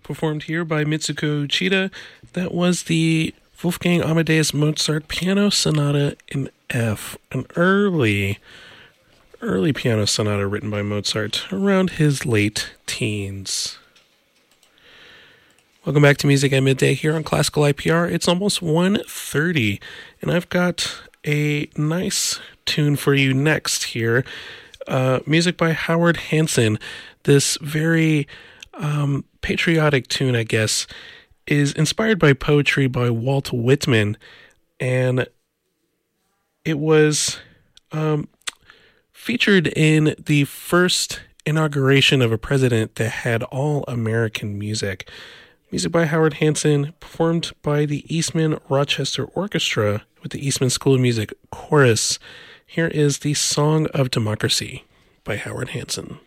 performed here by Mitsuko Uchida. That was the Wolfgang Amadeus Mozart Piano Sonata in F, an early piano sonata written by Mozart around his late teens. Welcome back to Music at Midday here on Classical IPR. It's almost 1:30, and I've got a nice tune for you next here. Music by Howard Hanson. This very patriotic tune, I guess, is inspired by poetry by Walt Whitman, and it was featured in the first inauguration of a president that had all-American music. Music by Howard Hanson, performed by the Eastman Rochester Orchestra with the Eastman School of Music Chorus. Here is the Song of Democracy by Howard Hanson.